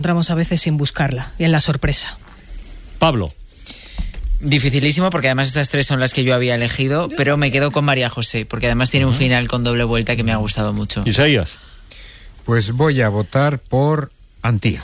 Encontramos a veces sin buscarla y en la sorpresa. Pablo. Dificilísimo, porque además estas tres son las que yo había elegido, pero me quedo con María José, porque además tiene un final con doble vuelta que me ha gustado mucho. Isaías. Pues voy a votar por Antía.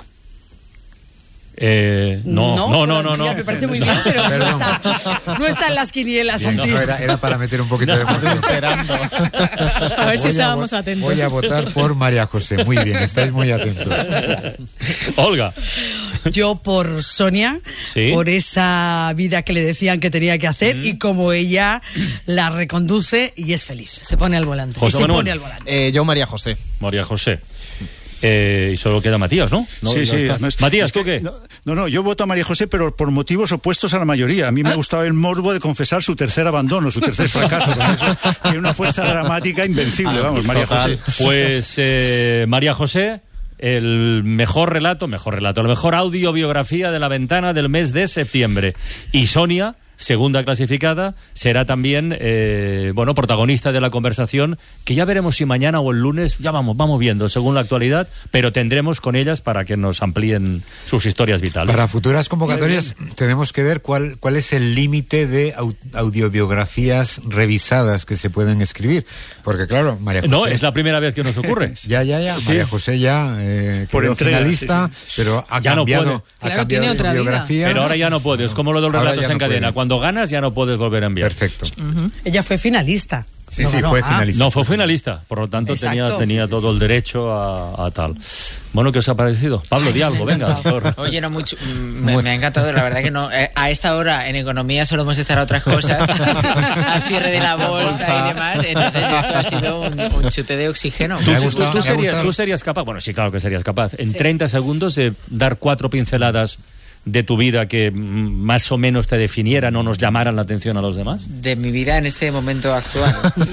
No. Me parece muy bien, pero no está en las quinielas. Bien, era para meter un poquito de emoción. A ver si estábamos atentos. Voy a votar por María José. Muy bien, estáis muy atentos. Olga. Yo por Sonia, ¿Sí? por esa vida que le decían que tenía que hacer y como ella la reconduce y es feliz. Se pone al volante. José Manuel. Pone al volante. Yo María José. María José. Y solo queda Matías, ¿no? Sí. Matías, ¿tú qué? No, yo voto a María José, pero por motivos opuestos a la mayoría. A mí me gustaba el morbo de confesar su tercer abandono, su tercer fracaso. Con eso tiene una fuerza dramática invencible, vamos, María José. Pues María José, el mejor relato, la mejor audiobiografía de La Ventana del mes de septiembre. Y Sonia, segunda clasificada, será también protagonista de la conversación, que ya veremos si mañana o el lunes, ya vamos viendo según la actualidad, pero tendremos con ellas para que nos amplíen sus historias vitales. Para futuras convocatorias tenemos que ver cuál es el límite de audiobiografías revisadas que se pueden escribir, porque claro, María José... No, es la primera vez que nos ocurre. Ya. Sí. María José ya por quedó entrega, finalista, sí. pero ha Ya cambiado, no puede. ha cambiado tiene otra su vida. biografía. Pero ahora ya no puedes, como lo de los Ahora relatos ya en no cadena. puede. Cuando ganas ya no puedes volver a enviar. Perfecto. Ella fue finalista. Sí, No sí, ganó. fue finalista. No, fue finalista, por lo tanto Exacto. tenía todo el derecho a tal. Bueno, ¿qué os ha parecido? Pablo, di algo, venga. Oye, no mucho, me ha encantado, la verdad que no. A esta hora en economía solo hemos estado a otras cosas, al cierre de la bolsa y demás, entonces esto ha sido un chute de oxígeno. ¿Tú serías capaz? Bueno, sí, claro que serías capaz. En 30 segundos de dar 4 pinceladas de tu vida que más o menos te definieran o nos llamaran la atención a los demás. De mi vida en este momento actual.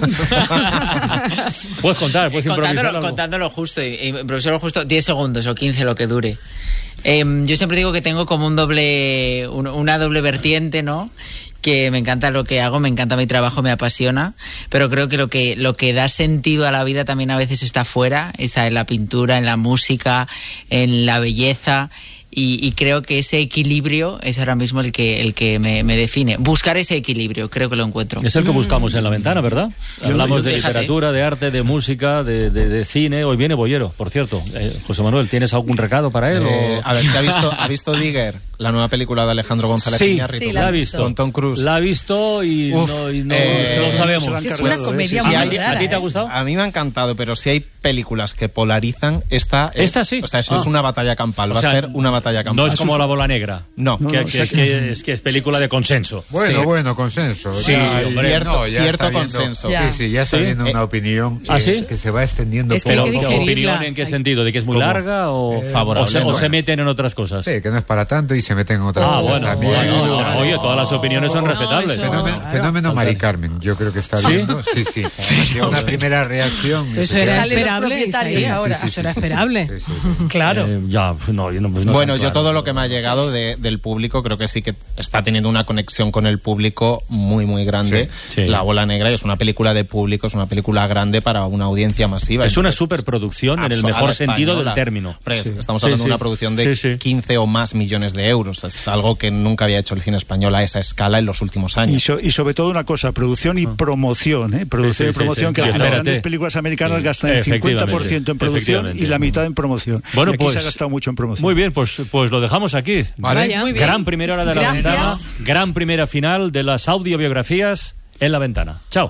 Puedes contar, puedes improvisar algo. Contándolo justo, improvisarlo justo 10 segundos o 15, lo que dure. Yo siempre digo que tengo como una doble vertiente, ¿no? Que me encanta lo que hago, me encanta mi trabajo, me apasiona, pero creo que lo que da sentido a la vida también a veces está fuera, está en la pintura, en la música, en la belleza. Y creo que ese equilibrio es ahora mismo el que me define. Buscar ese equilibrio, creo que lo encuentro. Es el que buscamos en La Ventana, ¿verdad? Hablamos de fíjate. literatura, de arte, de música, de cine. Hoy viene Bollero, por cierto. José Manuel, ¿tienes algún recado para él? A ver, ¿ha visto Digger, la nueva película de Alejandro González Iñárritu? Sí, la ha visto. Con Tom Cruise. La ha visto y no lo sabemos. Es una comedia muy rara. ¿A ti te ha gustado? A mí me ha encantado, pero si hay películas que polarizan, esta sí. O sea, eso es una batalla campal. O sea, va a ser una batalla campal. No es como La Bola Negra. No. Que es película de consenso. Bueno, consenso. Sí, hombre. Cierto consenso. Sí, ya está viendo una opinión que se va extendiendo Es que hay poco que a poco. digerirla. ¿Opinión en qué sentido? ¿De que es muy larga o favorable? O se meten en otras cosas? Sí, que no es para tanto y se meten en otras cosas también. Oye, todas las opiniones son respetables. Fenómeno Mari Carmen, yo creo que está viendo. Sí. Una primera reacción. Eso era efectivamente. esperable. Sí, Ahora. sí. Eso era esperable. Sí. Claro. Bueno, yo todo lo que me ha llegado del público, creo que sí que está teniendo una conexión con el público muy, muy grande. Sí. La Bola Negra es una película de público, es una película grande para una audiencia masiva. Es una superproducción en el mejor sentido del término. Estamos hablando de una producción de 15 o más millones de euros. Es algo que nunca había hecho el cine español a esa escala en los últimos años. Y sobre todo una cosa, producción y promoción. Producción y promoción, que las grandes películas americanas gastan el 50% en producción y la mitad en promoción. Bueno, y aquí pues se ha gastado mucho en promoción. Muy bien, pues lo dejamos aquí. Vale. Muy bien. Gran primera hora de La Ventana, gran primera final de las audiobiografías en La Ventana. Chao.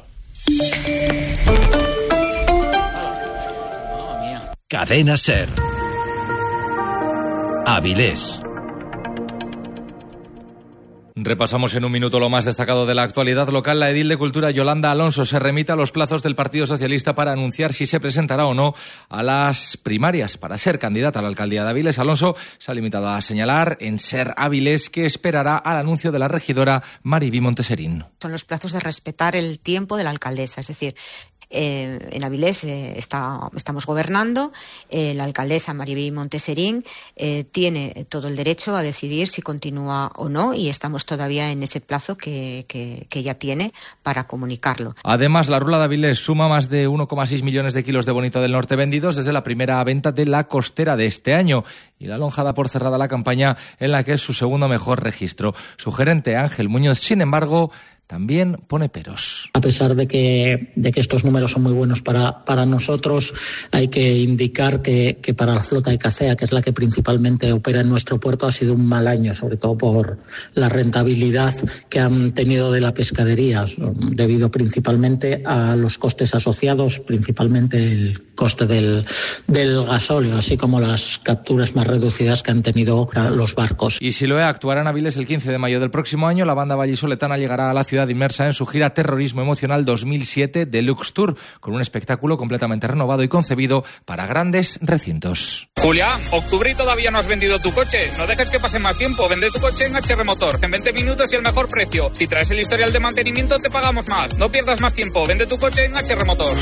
Cadena SER. Avilés. Repasamos en un minuto lo más destacado de la actualidad local. La edil de Cultura, Yolanda Alonso, se remite a los plazos del Partido Socialista para anunciar si se presentará o no a las primarias para ser candidata a la alcaldía de Avilés. Alonso se ha limitado a señalar en SER Avilés que esperará al anuncio de la regidora Mariví Monteserín. Son los plazos de respetar el tiempo de la alcaldesa, es decir, En Avilés estamos gobernando, la alcaldesa Maribel Monteserín tiene todo el derecho a decidir si continúa o no y estamos todavía en ese plazo que ya tiene para comunicarlo. Además, la Rula de Avilés suma más de 1,6 millones de kilos de bonito del norte vendidos desde la primera venta de la costera de este año y la Lonja da por cerrada la campaña en la que es su segundo mejor registro. Su gerente Ángel Muñoz, sin embargo, también pone peros. A pesar de que estos números son muy buenos para nosotros, hay que indicar que para la flota de Cacea, que es la que principalmente opera en nuestro puerto, ha sido un mal año, sobre todo por la rentabilidad que han tenido de la pescadería, debido principalmente a los costes asociados, principalmente el coste del gasóleo, así como las capturas más reducidas que han tenido los barcos. Y Siloé actuará en Avilés el 15 de mayo del próximo año. La banda vallisoletana llegará a la ciudad inmersa en su gira Terrorismo Emocional 2007 Deluxe Tour, con un espectáculo completamente renovado y concebido para grandes recintos. Julián, octubre y todavía no has vendido tu coche. No dejes que pase más tiempo. Vende tu coche en HR Motor. En 20 minutos y el mejor precio. Si traes el historial de mantenimiento, te pagamos más. No pierdas más tiempo. Vende tu coche en HR Motor.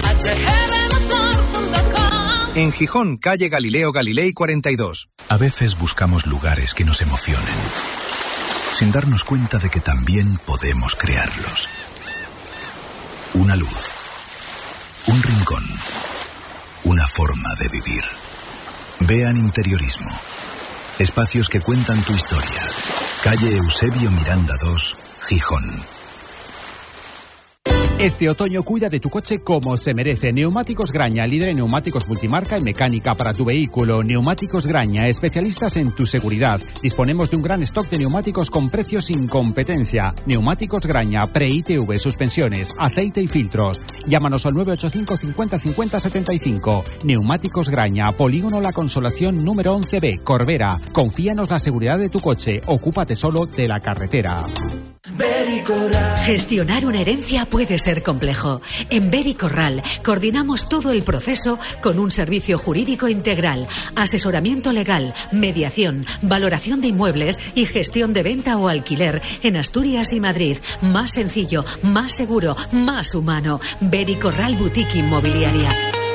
En Gijón, calle Galileo Galilei 42. A veces buscamos lugares que nos emocionen, sin darnos cuenta de que también podemos crearlos. Una luz, un rincón, una forma de vivir. Vean Interiorismo. Espacios que cuentan tu historia. Calle Eusebio Miranda 2, Gijón. Este otoño cuida de tu coche como se merece. Neumáticos Graña, líder en neumáticos multimarca y mecánica para tu vehículo. Neumáticos Graña, especialistas en tu seguridad. Disponemos de un gran stock de neumáticos con precios sin competencia. Neumáticos Graña, pre-ITV, suspensiones, aceite y filtros. Llámanos al 985 50 50 75. Neumáticos Graña, Polígono La Consolación número 11B, Corbera. Confíanos la seguridad de tu coche. Ocúpate solo de la carretera. Gestionar una herencia puede ser complejo. En Bericorral coordinamos todo el proceso con un servicio jurídico integral, asesoramiento legal, mediación, valoración de inmuebles y gestión de venta o alquiler en Asturias y Madrid. Más sencillo, más seguro, más humano. Bericorral Boutique Inmobiliaria.